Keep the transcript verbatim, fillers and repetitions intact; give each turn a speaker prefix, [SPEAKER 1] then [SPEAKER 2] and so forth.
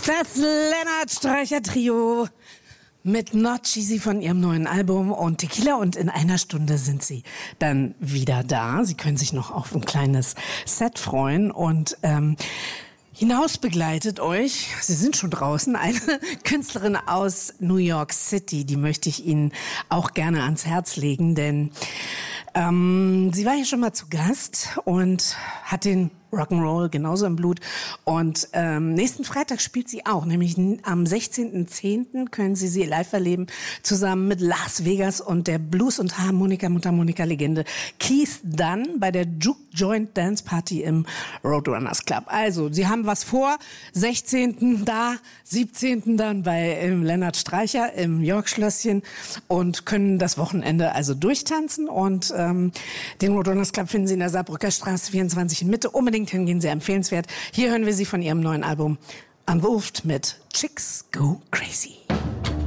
[SPEAKER 1] Das Lennart Streicher Trio mit Not Cheesy von ihrem neuen Album und Tequila, und in einer Stunde sind sie dann wieder da. Sie können sich noch auf ein kleines Set freuen und ähm, hinaus begleitet euch, Sie sind schon draußen, eine Künstlerin aus New York City, die möchte ich Ihnen auch gerne ans Herz legen, denn ähm, sie war hier schon mal zu Gast und hat den Rock'n'Roll genauso im Blut. Und ähm, nächsten Freitag spielt sie auch, nämlich am sechzehnten zehnten können Sie sie live erleben, zusammen mit Las Vegas und der Blues- und Harmonika-Mundharmonika-Legende Keith Dunn bei der Juke Joint Dance Party im Roadrunners Club. Also, Sie haben was vor, sechzehnten da, siebzehnten dann bei ähm, Lennart Streicher im York-Schlösschen und können das Wochenende also durchtanzen. Und ähm, den Roadrunners Club finden Sie in der Saarbrücker Straße vierundzwanzig in Mitte. Unbedingt hingehen, sehr empfehlenswert. Hier hören wir sie von ihrem neuen Album Unwolfed mit Chicks Go Crazy.